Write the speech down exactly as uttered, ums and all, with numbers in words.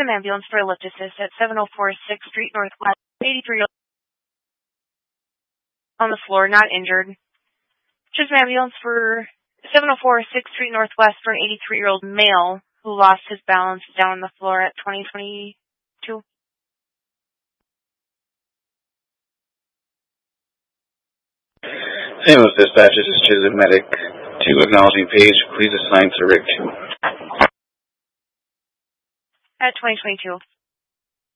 Chisholm Ambulance for a lift assist at seven oh four sixth Street Northwest. eighty-three-year-old on the floor, not injured. Chisholm Ambulance for seven oh four sixth Street Northwest for an eighty-three-year-old male who lost his balance down on the floor at twenty twenty-two. Ambulance dispatch, this is Chisholm Medic. To acknowledging page, please assign to Rick. At twenty twenty-two.